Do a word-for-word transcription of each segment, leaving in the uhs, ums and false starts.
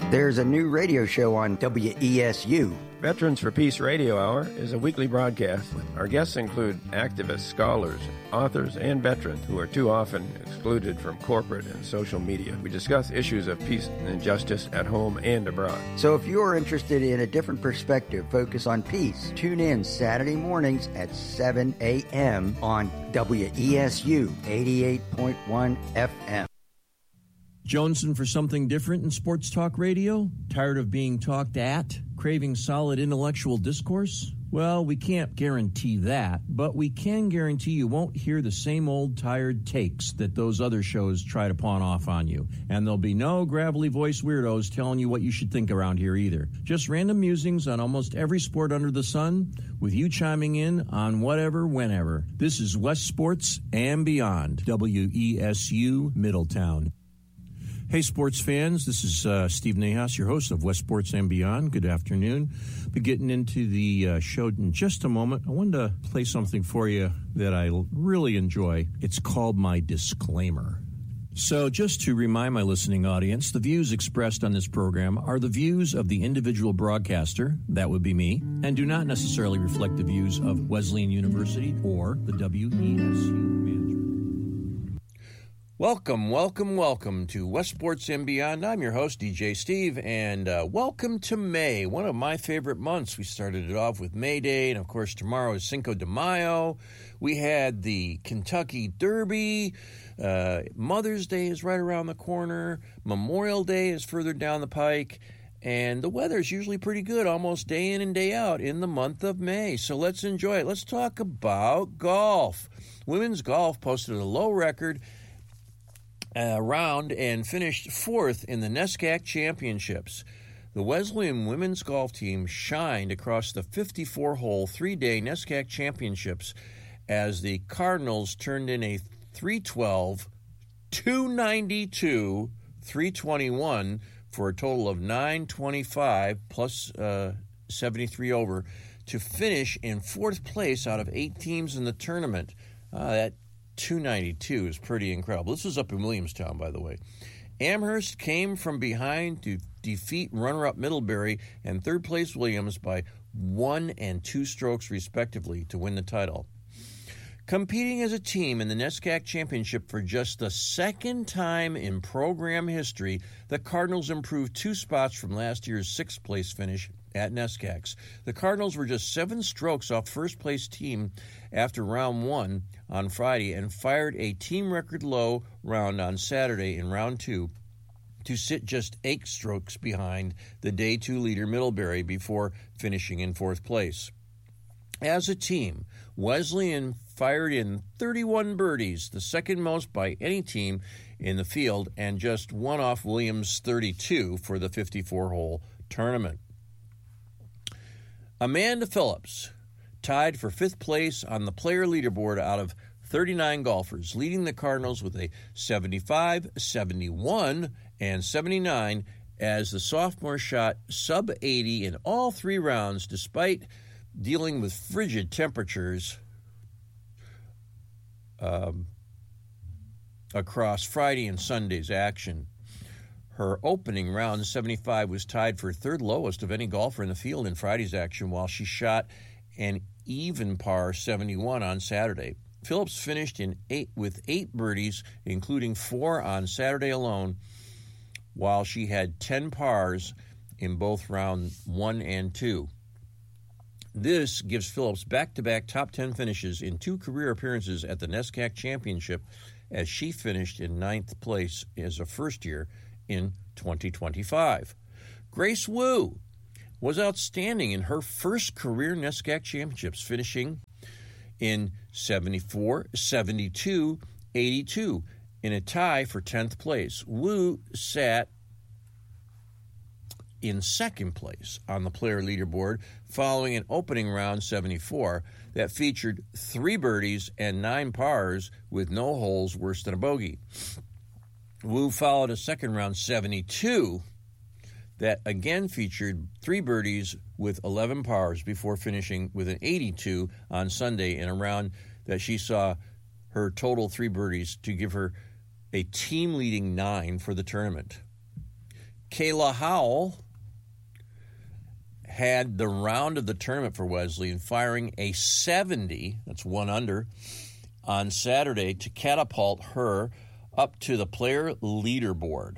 There's a new radio show on W E S U. Veterans for Peace Radio Hour is a weekly broadcast. Our guests include activists, scholars, authors, and veterans who are too often excluded from corporate and social media. We discuss issues of peace and justice at home and abroad. So if you're interested in a different perspective, focus on peace. Tune in Saturday mornings at seven a.m. on W E S U eighty-eight point one F M. Jonesing for something different in sports talk radio? Tired of being talked at? Craving solid intellectual discourse? Well, we can't guarantee that, but we can guarantee you won't hear the same old tired takes that those other shows try to pawn off on you. And there'll be no gravelly voice weirdos telling you what you should think around here either. Just random musings on almost every sport under the sun, with you chiming in on whatever, whenever. This is West Sports and Beyond, W E S U Middletown. Hey, sports fans, this is uh, Steve Nahas, your host of West Sports and Beyond. Good afternoon. Be getting into the uh, show in just a moment. I wanted to play something for you that I really enjoy. It's called my disclaimer. So just to remind my listening audience, the views expressed on this program are the views of the individual broadcaster, that would be me, and do not necessarily reflect the views of Wesleyan University or the W E S U management. Welcome, welcome, welcome to West Sports and Beyond. I'm your host, D J Steve, and uh, welcome to May, one of my favorite months. We started it off with May Day, and of course tomorrow is Cinco de Mayo. We had the Kentucky Derby. Uh, Mother's Day is right around the corner. Memorial Day is further down the pike. And the weather is usually pretty good almost day in and day out in the month of May. So let's enjoy it. Let's talk about golf. Women's golf posted a low record Uh, round and finished fourth in the NESCAC Championships. The Wesleyan women's golf team shined across the fifty-four hole three-day NESCAC Championships as the Cardinals turned in a three twelve, two ninety-two, three twenty-one for a total of nine twenty-five plus uh, seventy-three over to finish in fourth place out of eight teams in the tournament. Uh, that two ninety-two is pretty incredible. This was up in Williamstown, by the way. Amherst came from behind to defeat runner-up Middlebury and third-place Williams by one and two strokes, respectively, to win the title. Competing as a team in the NESCAC Championship for just the second time in program history, the Cardinals improved two spots from last year's sixth-place finish at NESCACs. The Cardinals were just seven strokes off first-place team after round one on Friday and fired a team record low round on Saturday in round two to sit just eight strokes behind the day two leader Middlebury before finishing in fourth place. As a team, Wesleyan fired in thirty-one birdies, the second most by any team in the field, and just one off Williams' thirty-two for the fifty-four hole tournament. Amanda Phillips tied for fifth place on the player leaderboard out of thirty-nine golfers, leading the Cardinals with a seventy-five, seventy-one, and seventy-nine as the sophomore shot sub eighty in all three rounds despite dealing with frigid temperatures um, across Friday and Sunday's action. Her opening round, seventy-five, was tied for third lowest of any golfer in the field in Friday's action, while she shot an even par seventy-one on Saturday. Phillips finished in eight with eight birdies, including four on Saturday alone, while she had ten pars in both round one and two. This gives Phillips back-to-back top ten finishes in two career appearances at the NESCAC Championship, as she finished in ninth place as a first year in twenty twenty-five. Grace Wu was outstanding in her first career NESCAC Championships, finishing in seventy-four, seventy-two, eighty-two in a tie for tenth place. Wu sat in second place on the player leaderboard following an opening round seventy-four that featured three birdies and nine pars with no holes worse than a bogey. Wu followed a second round seventy-two that again featured three birdies with eleven pars before finishing with an eighty-two on Sunday in a round that she saw her total three birdies to give her a team-leading nine for the tournament. Kayla Howell had the round of the tournament for Wesleyan, firing a seventy, that's one under, on Saturday to catapult her up to the player leaderboard.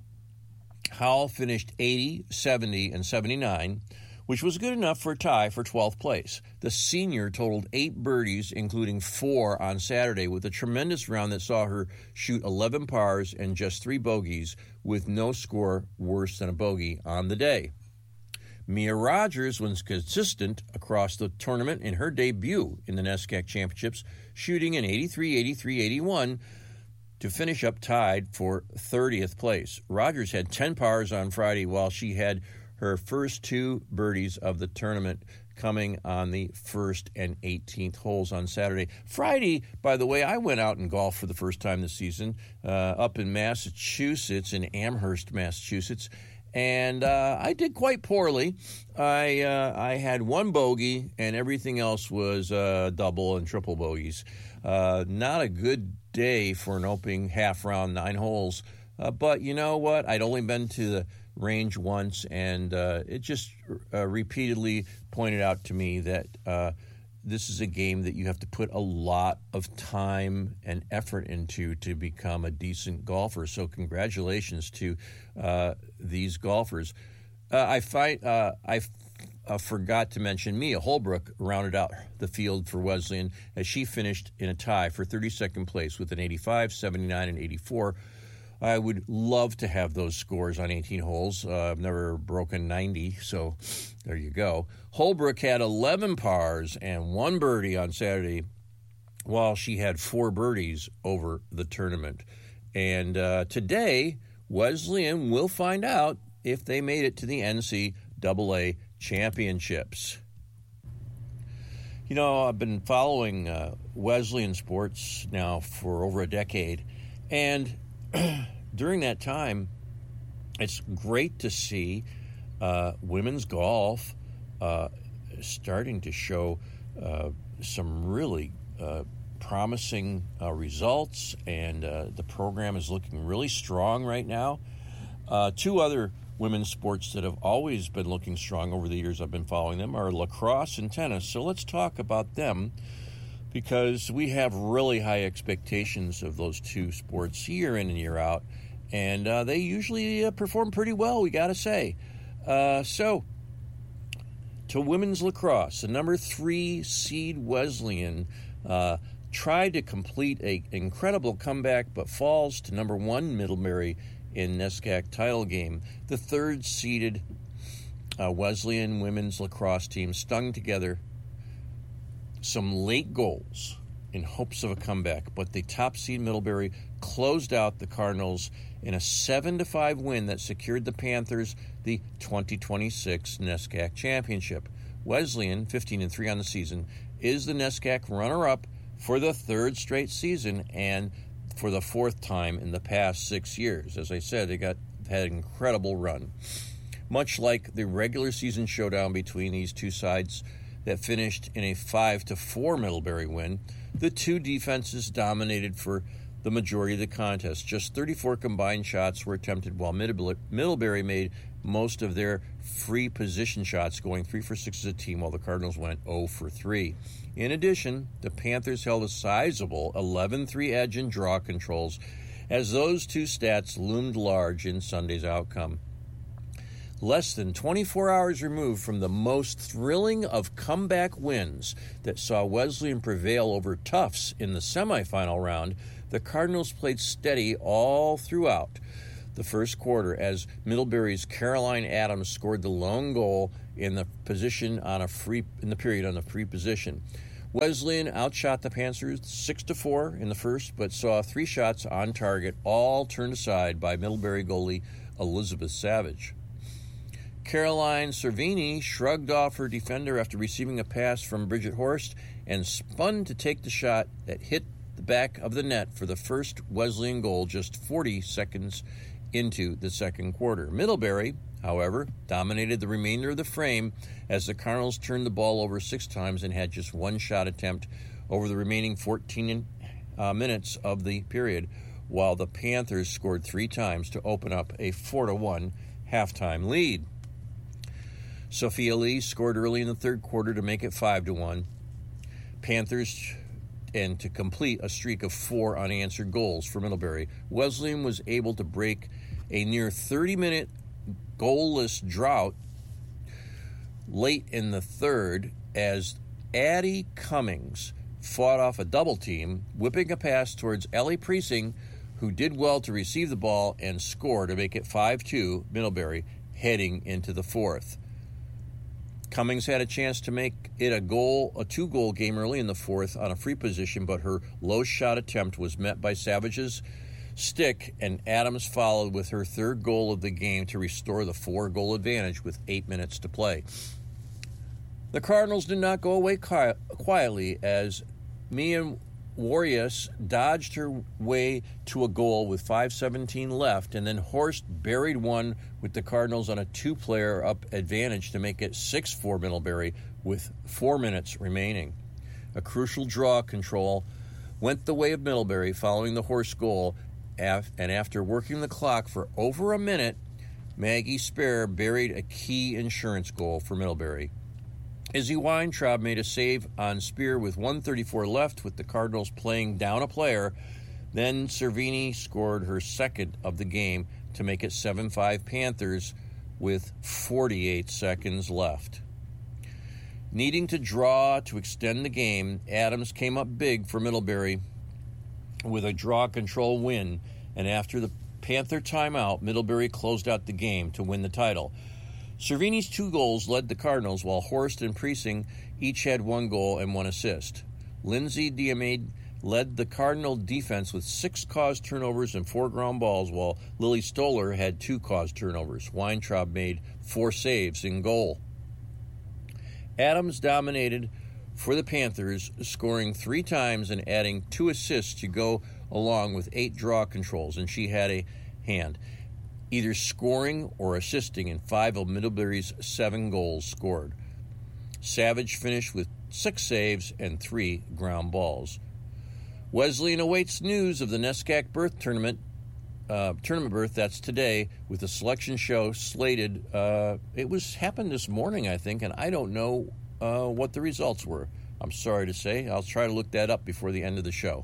Howell finished eighty, seventy, and seventy-nine, which was good enough for a tie for twelfth place. The senior totaled eight birdies, including four on Saturday, with a tremendous round that saw her shoot eleven pars and just three bogeys, with no score worse than a bogey on the day. Mia Rogers was consistent across the tournament in her debut in the NESCAC Championships, shooting an eighty-three, eighty-three, eighty-one to finish up tied for thirtieth place. Rogers had ten pars on Friday, while she had her first two birdies of the tournament coming on the first and eighteenth holes on Saturday. Friday, by the way, I went out and golfed for the first time this season uh, up in Massachusetts, in Amherst, Massachusetts, and uh, I did quite poorly. I uh, I had one bogey, and everything else was uh, double and triple bogeys. Uh, not a good day for an opening half round, nine holes. Uh, but you know what? I'd only been to the range once, and uh, it just uh, repeatedly pointed out to me that uh, this is a game that you have to put a lot of time and effort into to become a decent golfer. So congratulations to uh, these golfers. Uh, I find uh, I f- uh, forgot to mention Mia Holbrook rounded out the field for Wesleyan as she finished in a tie for thirty-second place with an eighty-five, seventy-nine, and eighty-four. I would love to have those scores on eighteen holes. Uh, I've never broken ninety, so there you go. Holbrook had eleven pars and one birdie on Saturday, while she had four birdies over the tournament. And uh, today, Wesleyan will find out if they made it to the N C double A Championships. You know, I've been following uh, Wesleyan sports now for over a decade, and during that time, it's great to see uh, women's golf uh, starting to show uh, some really uh, promising uh, results, and uh, the program is looking really strong right now. Uh, two other women's sports that have always been looking strong over the years I've been following them are lacrosse and tennis. So let's talk about them, because we have really high expectations of those two sports year in and year out, and uh, they usually uh, perform pretty well, we got to say. Uh, so, to women's lacrosse, the number three seed Wesleyan uh, tried to complete an incredible comeback, but falls to number one Middlebury in NESCAC title game. The third-seeded uh, Wesleyan women's lacrosse team stung together some late goals in hopes of a comeback, but the top seed Middlebury closed out the Cardinals in a seven to five win that secured the Panthers the twenty twenty-six NESCAC Championship. Wesleyan, fifteen and three on the season, is the NESCAC runner-up for the third straight season and for the fourth time in the past six years. As I said, they got had an incredible run. Much like the regular season showdown between these two sides that finished in a five to four Middlebury win, the two defenses dominated for the majority of the contest. Just thirty-four combined shots were attempted, while Middlebury made most of their free position shots, going three for six as a team, while the Cardinals went oh for three. In addition, the Panthers held a sizable eleven three edge in draw controls, as those two stats loomed large in Sunday's outcome. Less than twenty-four hours removed from the most thrilling of comeback wins that saw Wesleyan prevail over Tufts in the semifinal round, the Cardinals played steady all throughout the first quarter, as Middlebury's Caroline Adams scored the lone goal in the position on a free in the period on the free position. Wesleyan outshot the Panthers six to four in the first, but saw three shots on target, all turned aside by Middlebury goalie Elizabeth Savage. Caroline Cervini shrugged off her defender after receiving a pass from Bridget Horst and spun to take the shot that hit the back of the net for the first Wesleyan goal just forty seconds into the second quarter. Middlebury, however, dominated the remainder of the frame as the Cardinals turned the ball over six times and had just one shot attempt over the remaining fourteen uh, minutes of the period, while the Panthers scored three times to open up a four to one halftime lead. Sophia Lee scored early in the third quarter to make it five to one. Panthers, and to complete a streak of four unanswered goals for Middlebury. Wesleyan was able to break a near thirty-minute goalless drought late in the third as Addie Cummings fought off a double team, whipping a pass towards Ellie Precinct, who did well to receive the ball and score to make it five two Middlebury heading into the fourth. Cummings had a chance to make it a goal, a two-goal game early in the fourth on a free position, but her low shot attempt was met by Savage's stick, and Adams followed with her third goal of the game to restore the four-goal advantage with eight minutes to play. The Cardinals did not go away quietly as Mia Warrius dodged her way to a goal with five seventeen left, and then Horst buried one with the Cardinals on a two-player up advantage to make it six four Middlebury with four minutes remaining. A crucial draw control went the way of Middlebury following the Horst goal, and after working the clock for over a minute, Maggie Spare buried a key insurance goal for Middlebury. Izzy Weintraub made a save on Spear with one thirty-four left with the Cardinals playing down a player. Then Cervini scored her second of the game to make it seven five Panthers with forty-eight seconds left. Needing to draw to extend the game, Adams came up big for Middlebury with a draw control win, and after the Panther timeout, Middlebury closed out the game to win the title. Cervini's two goals led the Cardinals, while Horst and Precinct each had one goal and one assist. Lindsay Diamade led the Cardinal defense with six caused turnovers and four ground balls, while Lily Stoller had two caused turnovers. Weintraub made four saves in goal. Adams dominated for the Panthers, scoring three times and adding two assists to go along with eight draw controls, and she had a hand, either scoring or assisting in five of Middlebury's seven goals scored. Savage finished with six saves and three ground balls. Wesleyan awaits news of the NESCAC berth tournament, uh, tournament berth. That's today with the selection show slated. Uh, it was happened this morning, I think, and I don't know uh, what the results were. I'm sorry to say. I'll try to look that up before the end of the show.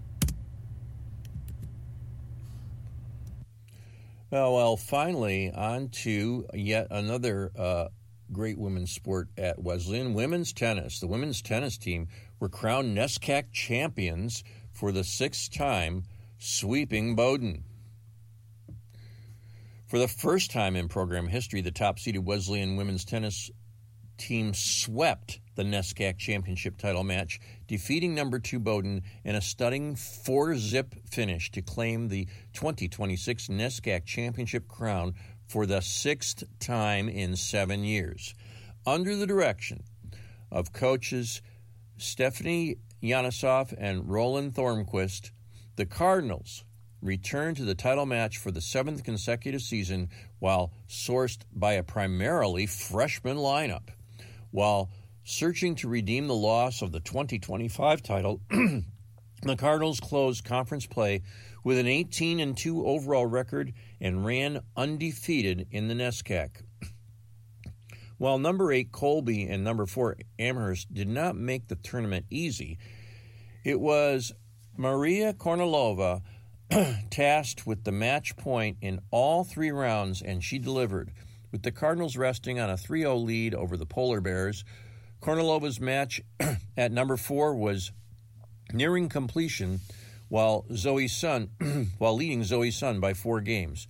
Oh, well, finally, on to yet another uh, great women's sport at Wesleyan, women's tennis. The women's tennis team were crowned NESCAC champions for the sixth time, sweeping Bowdoin. For the first time in program history, the top-seeded Wesleyan women's tennis team swept the NESCAC championship title match, defeating number two Bowdoin in a stunning four-zip finish to claim the twenty twenty-six NESCAC championship crown for the sixth time in seven years. Under the direction of coaches Stephanie Yanisov and Roland Thornquist, the Cardinals returned to the title match for the seventh consecutive season while sourced by a primarily freshman lineup. While searching to redeem the loss of the twenty twenty-five title, the Cardinals closed conference play with an eighteen and two overall record and ran undefeated in the NESCAC. While number eight Colby and number four Amherst did not make the tournament easy, it was Maria Kornilova tasked with the match point in all three rounds, and she delivered. With the Cardinals resting on a three oh lead over the Polar Bears, Kornilova's match at number four was nearing completion while Zoe Sun, while leading Zoe Sun by four games.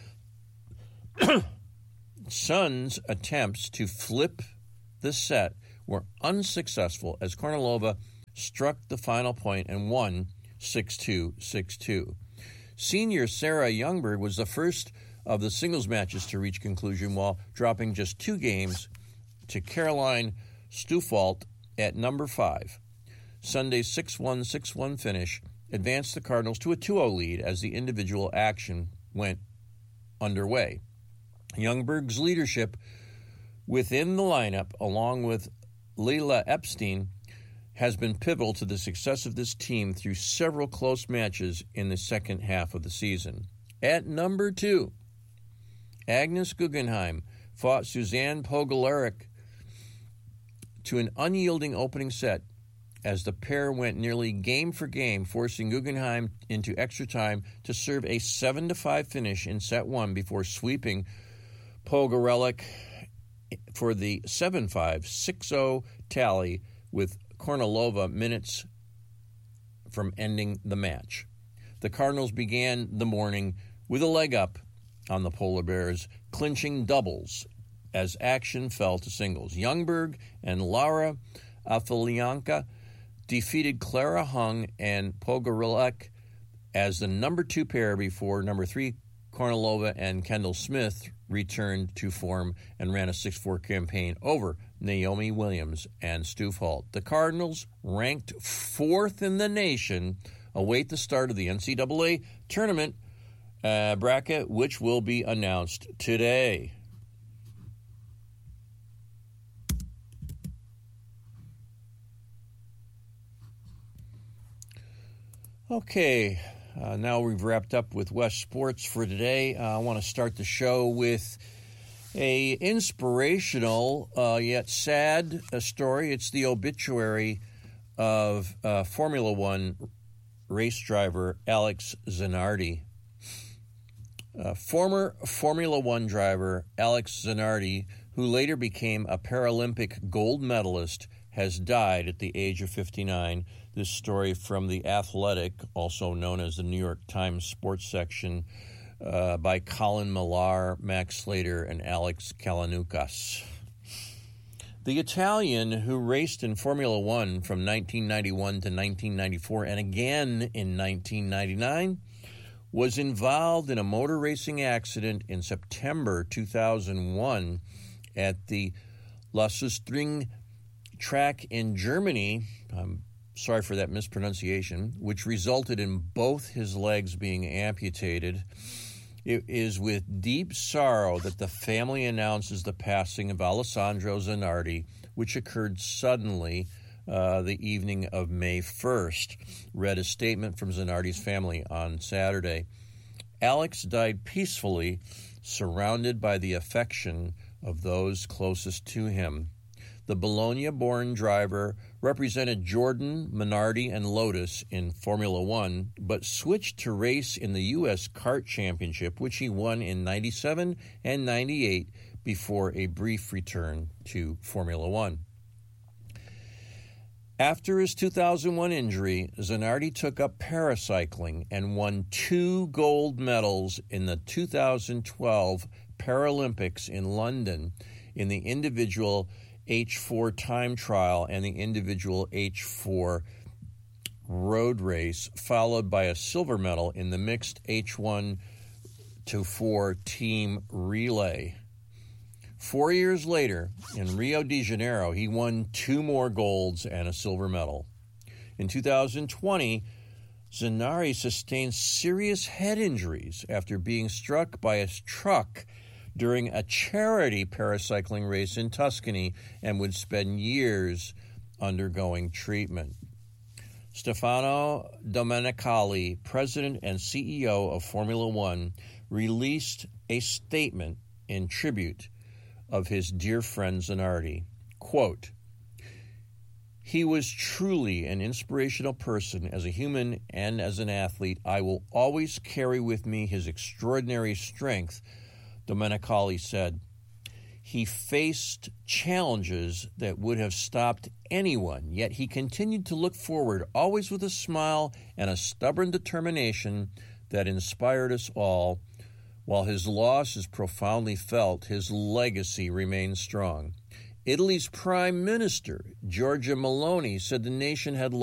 Sun's attempts to flip the set were unsuccessful as Kornilova struck the final point and won six two, six two. Senior Sarah Youngberg was the first of the singles matches to reach conclusion while dropping just two games to Caroline Stufalt at number five. Sunday's six one, six one finish advanced the Cardinals to a two oh lead as the individual action went underway. Youngberg's leadership within the lineup, along with Leila Epstein, has been pivotal to the success of this team through several close matches in the second half of the season. At number two, Agnes Guggenheim fought Suzanne Pogularic to an unyielding opening set as the pair went nearly game for game, forcing Guggenheim into extra time to serve a seven to five finish in set one before sweeping Pogularic for the seven five, six oh tally, with Kornilova minutes from ending the match. The Cardinals began the morning with a leg up on the Polar Bears, clinching doubles as action fell to singles. Youngberg and Laura Afilianka defeated Clara Hung and Pogularic as the number two pair before number three Kornilova and Kendall Smith returned to form and ran a six four campaign over Naomi Williams and Stu Holt. The Cardinals, ranked fourth in the nation, await the start of the N C double A tournament uh, bracket, which will be announced today. Okay, uh, now we've wrapped up with West Sports for today. Uh, I want to start the show with a inspirational uh, yet sad uh, story. It's the obituary of uh, Formula One race driver Alex Zanardi. Uh, former Formula One driver Alex Zanardi, who later became a Paralympic gold medalist, has died at the age of fifty-nine. This story from The Athletic, also known as the New York Times sports section, uh, by Colin Millar, Max Slater, and Alex Kalanukas. The Italian, who raced in Formula One from nineteen ninety-one to nineteen ninety-four and again in nineteen ninety-nine, was involved in a motor racing accident in September two thousand one at the Lausitzring track in Germany. I'm sorry for that mispronunciation, which resulted in both his legs being amputated. It is with deep sorrow that the family announces the passing of Alessandro Zanardi, which occurred suddenly uh, the evening of May first. Read a statement from Zanardi's family on Saturday. Alex died peacefully, surrounded by the affection of those closest to him. The Bologna-born driver represented Jordan, Minardi, and Lotus in Formula One, but switched to race in the U S Kart Championship, which he won in ninety-seven and ninety-eight before a brief return to Formula One. After his two thousand one injury, Zanardi took up paracycling and won two gold medals in the two thousand twelve Paralympics in London in the individual H four time trial and the individual H four road race, followed by a silver medal in the mixed H one to four team relay. Four years later, in Rio de Janeiro, he won two more golds and a silver medal. In two thousand twenty, Zanardi sustained serious head injuries after being struck by a truck during a charity paracycling race in Tuscany and would spend years undergoing treatment. Stefano Domenicali, president and C E O of Formula One, released a statement in tribute of his dear friend Zanardi. Quote, "He was truly an inspirational person as a human and as an athlete. I will always carry with me his extraordinary strength," Domenicali said. He faced challenges that would have stopped anyone, yet he continued to look forward, always with a smile and a stubborn determination that inspired us all. While his loss is profoundly felt, his legacy remains strong. Italy's Prime Minister, Giorgia Meloni, said the nation had